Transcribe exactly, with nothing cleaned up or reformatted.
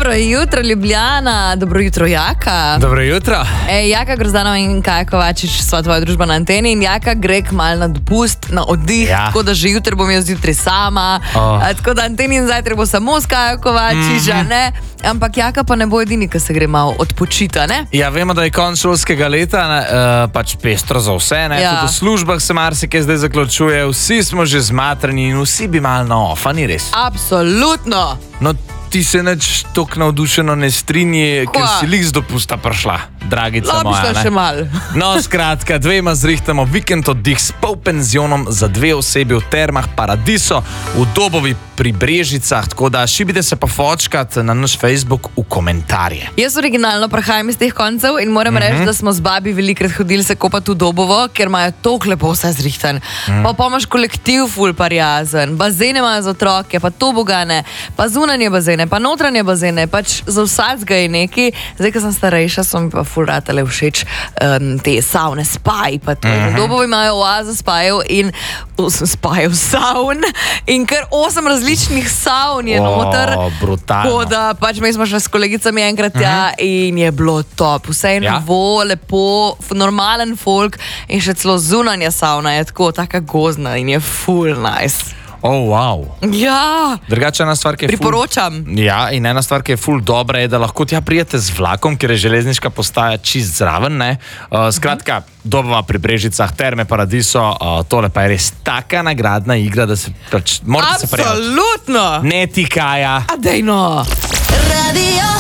Dobro jutro, Ljubljana. Dobro jutro, Jaka. Dobro jutro. Ej, Jaka Grozdanova in Kaja Kovačič sva tvoja družba na anteni in Jaka gre kmalu na dopust, na oddih, ja. Tako da že jutri bom jaz zjutraj sama. Oh. A, tako da anteni in zajtraj bo samo s Kajo Kovačič, mm-hmm. ne? Ampak Jaka pa ne bo edini, ki se gre malo odpočita, ne? Ja, vemo, da je konec šolskega leta, ne, uh, pač pestro za vse, ne? Ja. Tudi v službah se marsikaj zdaj zaključuje, vsi smo že zmatrani in vsi bi malo na off, a ni res? Absolutno. No, ti se neč toliko navdušeno ne strinji, ker si lik z dopusta prišla, dragica Lobišla moja, ne? še mal. No, skratka, dvema zrihtamo vikend oddih s polpenzionom za dve osebi v termah Paradiso v Dobovi pri Brežicah, tako da šibite se pa fočkat na naš Facebook v komentarje. Jaz originalno prihajam iz teh koncev in moram mm-hmm. reči, da smo z babi velikrat hodili se kopati v Dobovo, ker imajo toliko lepo vse zrihtan. Mm. Pa pa imaš kolektiv ful parjazen, bazene imajo za otroke, pa tobogane, pa zunanje bazene, pa notranje bazene, pač za vsakega je neki. Zdaj, ko sem starejša, so mi pa ful ratale všeč um, te savne, spaj, pa to. Mm-hmm. V Dobovi imajo oazo spajev in spajev savn in kar osem različnih različnih savn je noter. O, brutalno. Tako da pač mi smo šli s kolegicami enkrat tja uh-huh. in je bilo top. Vse je ja? novo, lepo, normalen folk in še celo zunanja savna je tako, taka gozna in je full nice. Oh, wow. Ja. Drugače ena stvar, ki je priporočam. Ful, ja, in ena stvar, ki je ful dobra, je, da lahko tja prijete z vlakom, ker je železniška postaja čist zraven, ne? Uh, skratka, uh-huh. Dobova pri Brežicah, terme Paradiso, uh, tole pa je res taka nagradna igra, da se pač morate se prijaviti. Absolutno. Ne ti, Kaja. A dej no. Radio